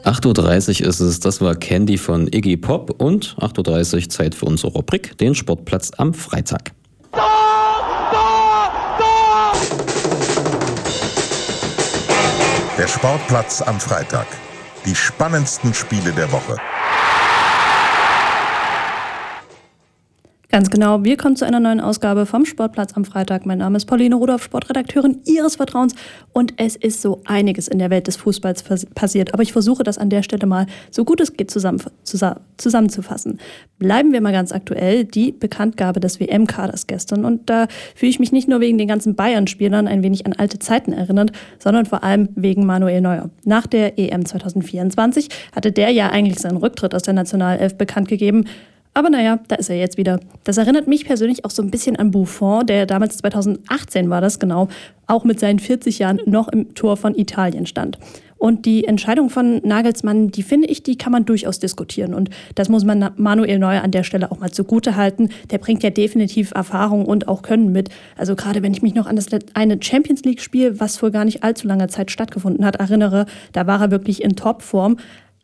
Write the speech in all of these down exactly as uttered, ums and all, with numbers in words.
acht Uhr dreißig ist es, das war Candy von Iggy Pop und acht Uhr dreißig Zeit für unsere Rubrik, den Sportplatz am Freitag. Da, da, da. Der Sportplatz am Freitag. Die spannendsten Spiele der Woche. Ganz genau, wir kommen zu einer neuen Ausgabe vom Sportplatz am Freitag. Mein Name ist Pauline Rudolph, Sportredakteurin Ihres Vertrauens und es ist so einiges in der Welt des Fußballs passiert, aber ich versuche das an der Stelle mal so gut es geht zusammen, zusammenzufassen. Bleiben wir mal ganz aktuell, die Bekanntgabe des W M-Kaders gestern und da fühle ich mich nicht nur wegen den ganzen Bayern-Spielern ein wenig an alte Zeiten erinnert, sondern vor allem wegen Manuel Neuer. Nach der E M zwanzig vierundzwanzig hatte der ja eigentlich seinen Rücktritt aus der Nationalelf bekannt gegeben. Aber naja, da ist er jetzt wieder. Das erinnert mich persönlich auch so ein bisschen an Buffon, der damals zweitausendachtzehn war das genau, auch mit seinen vierzig Jahren noch im Tor von Italien stand. Und die Entscheidung von Nagelsmann, die finde ich, die kann man durchaus diskutieren. Und das muss man Manuel Neuer an der Stelle auch mal zugute halten. Der bringt ja definitiv Erfahrung und auch Können mit. Also gerade wenn ich mich noch an das eine Champions League-Spiel, was vor gar nicht allzu langer Zeit stattgefunden hat, erinnere, da war er wirklich in Topform.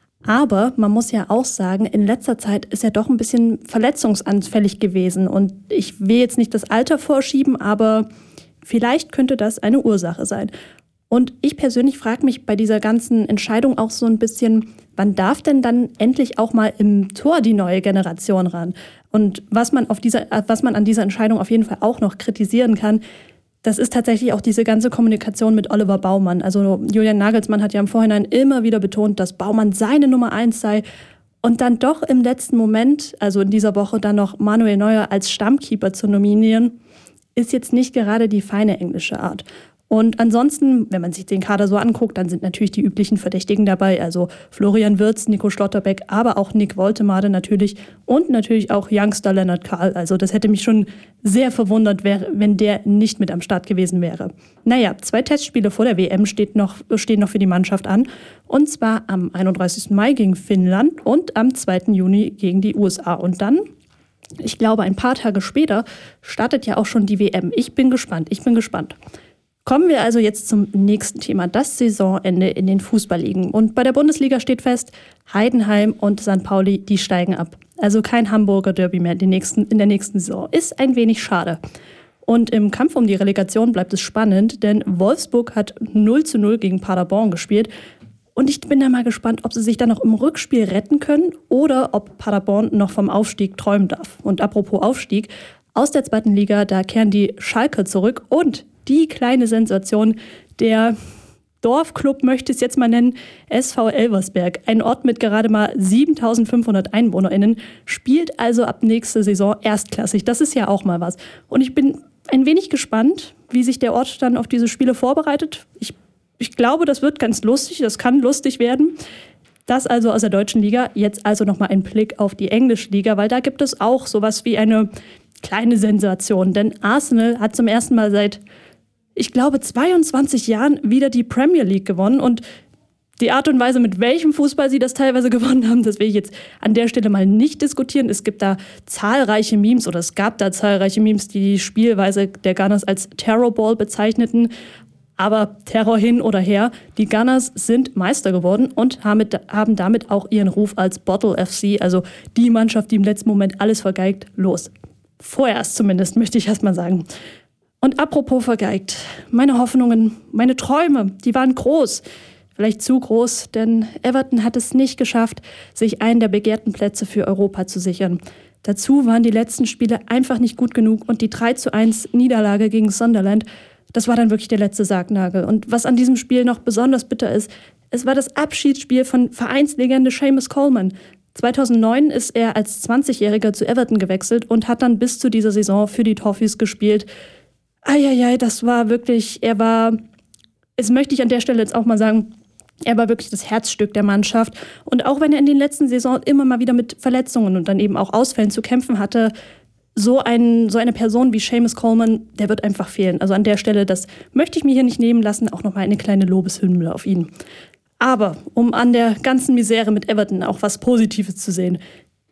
Aber man muss ja auch sagen, in letzter Zeit ist er doch ein bisschen verletzungsanfällig gewesen. Und ich will jetzt nicht das Alter vorschieben, aber vielleicht könnte das eine Ursache sein. Und ich persönlich frage mich bei dieser ganzen Entscheidung auch so ein bisschen, wann darf denn dann endlich auch mal im Tor die neue Generation ran? Und was man, auf dieser, was man an dieser Entscheidung auf jeden Fall auch noch kritisieren kann, das ist tatsächlich auch diese ganze Kommunikation mit Oliver Baumann. Also Julian Nagelsmann hat ja im Vorhinein immer wieder betont, dass Baumann seine Nummer eins sei. Und dann doch im letzten Moment, also in dieser Woche, dann noch Manuel Neuer als Stammkeeper zu nominieren, ist jetzt nicht gerade die feine englische Art. Und ansonsten, wenn man sich den Kader so anguckt, dann sind natürlich die üblichen Verdächtigen dabei, also Florian Wirtz, Nico Schlotterbeck, aber auch Nick Woltemade natürlich und natürlich auch Youngster Lennart Kahl. Also das hätte mich schon sehr verwundert, wenn der nicht mit am Start gewesen wäre. Naja, zwei Testspiele vor der W M steht noch, stehen noch für die Mannschaft an, und zwar am einunddreißigsten Mai gegen Finnland und am zweiten Juni gegen die U S A. Und dann, ich glaube, ein paar Tage später startet ja auch schon die W M. Ich bin gespannt, ich bin gespannt. Kommen wir also jetzt zum nächsten Thema, das Saisonende in den Fußballligen. Und bei der Bundesliga steht fest, Heidenheim und Sankt Pauli, die steigen ab. Also kein Hamburger Derby mehr in, den nächsten, in der nächsten Saison. Ist ein wenig schade. Und im Kampf um die Relegation bleibt es spannend, denn Wolfsburg hat null zu null gegen Paderborn gespielt. Und ich bin da mal gespannt, ob sie sich dann noch im Rückspiel retten können oder ob Paderborn noch vom Aufstieg träumen darf. Und apropos Aufstieg, aus der zweiten Liga, da kehren die Schalker zurück und die kleine Sensation, der Dorfclub, möchte ich es jetzt mal nennen, S V Elversberg. Ein Ort mit gerade mal siebentausendfünfhundert EinwohnerInnen, spielt also ab nächster Saison erstklassig. Das ist ja auch mal was. Und ich bin ein wenig gespannt, wie sich der Ort dann auf diese Spiele vorbereitet. Ich, ich glaube, das wird ganz lustig, das kann lustig werden. Das also aus der deutschen Liga. Jetzt also nochmal ein Blick auf die englische Liga, weil da gibt es auch sowas wie eine kleine Sensation. Denn Arsenal hat zum ersten Mal seit, ich glaube, zweiundzwanzig Jahren wieder die Premier League gewonnen. Und die Art und Weise, mit welchem Fußball sie das teilweise gewonnen haben, das will ich jetzt an der Stelle mal nicht diskutieren. Es gibt da zahlreiche Memes oder es gab da zahlreiche Memes, die die Spielweise der Gunners als Terrorball bezeichneten. Aber Terror hin oder her, die Gunners sind Meister geworden und haben damit auch ihren Ruf als Bottle F C, also die Mannschaft, die im letzten Moment alles vergeigt, los. Vorerst zumindest, möchte ich erst mal sagen. Und apropos vergeigt, meine Hoffnungen, meine Träume, die waren groß. Vielleicht zu groß, denn Everton hat es nicht geschafft, sich einen der begehrten Plätze für Europa zu sichern. Dazu waren die letzten Spiele einfach nicht gut genug und die drei zu eins Niederlage gegen Sunderland, das war dann wirklich der letzte Sargnagel. Und was an diesem Spiel noch besonders bitter ist, es war das Abschiedsspiel von Vereinslegende Seamus Coleman. zweitausendneun ist er als zwanzigjähriger zu Everton gewechselt und hat dann bis zu dieser Saison für die Toffees gespielt. Eieiei, das war wirklich, er war, das möchte ich an der Stelle jetzt auch mal sagen, er war wirklich das Herzstück der Mannschaft. Und auch wenn er in den letzten Saisons immer mal wieder mit Verletzungen und dann eben auch Ausfällen zu kämpfen hatte, so, ein, so eine Person wie Seamus Coleman, der wird einfach fehlen. Also an der Stelle, das möchte ich mir hier nicht nehmen lassen, auch nochmal eine kleine Lobeshymne auf ihn. Aber um an der ganzen Misere mit Everton auch was Positives zu sehen,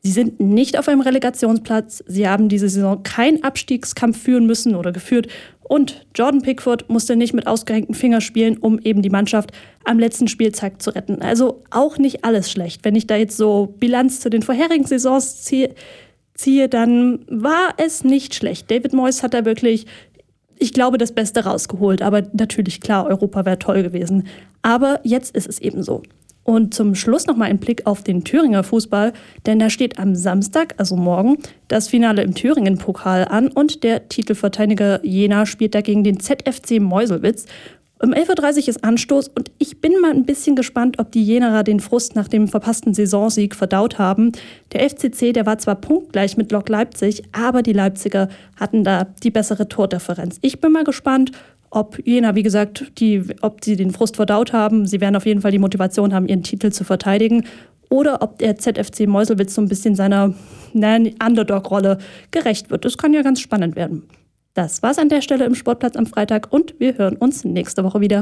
Sie sind nicht auf einem Relegationsplatz. Sie haben diese Saison keinen Abstiegskampf führen müssen oder geführt. Und Jordan Pickford musste nicht mit ausgehängten Fingern spielen, um eben die Mannschaft am letzten Spieltag zu retten. Also auch nicht alles schlecht. Wenn ich da jetzt so Bilanz zu den vorherigen Saisons ziehe, ziehe dann war es nicht schlecht. David Moyes hat da wirklich, ich glaube, das Beste rausgeholt. Aber natürlich, klar, Europa wäre toll gewesen. Aber jetzt ist es eben so. Und zum Schluss nochmal ein Blick auf den Thüringer Fußball, denn da steht am Samstag, also morgen, das Finale im Thüringen-Pokal an und der Titelverteidiger Jena spielt dagegen den Z F C Meuselwitz. Um elf Uhr dreißig ist Anstoß und ich bin mal ein bisschen gespannt, ob die Jenerer den Frust nach dem verpassten Saisonsieg verdaut haben. Der F C C, der war zwar punktgleich mit Lok Leipzig, aber die Leipziger hatten da die bessere Tordifferenz. Ich bin mal gespannt, ob Jena, wie gesagt, die, ob sie den Frust verdaut haben. Sie werden auf jeden Fall die Motivation haben, ihren Titel zu verteidigen. Oder ob der Z F C Meuselwitz so ein bisschen seiner Underdog-Rolle gerecht wird. Das kann ja ganz spannend werden. Das war's an der Stelle im Sportplatz am Freitag und wir hören uns nächste Woche wieder.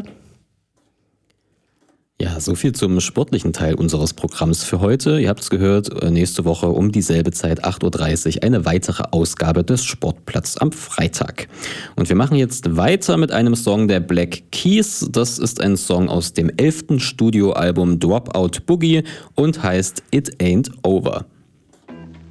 Ja, so viel zum sportlichen Teil unseres Programms für heute. Ihr habt es gehört, nächste Woche um dieselbe Zeit, acht Uhr dreißig, eine weitere Ausgabe des Sportplatz am Freitag. Und wir machen jetzt weiter mit einem Song der Black Keys. Das ist ein Song aus dem elften Studioalbum Dropout Boogie und heißt It Ain't Over.